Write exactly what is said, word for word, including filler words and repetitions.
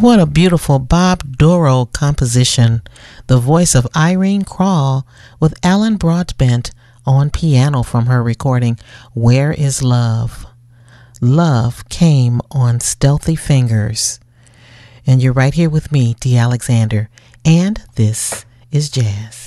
What a beautiful Bob Dorough composition. The voice of Irene Krall with Alan Broadbent on piano from her recording, Where is Love? Love Came on Stealthy Fingers. And you're right here with me, Dee Alexander, and this is Jazz.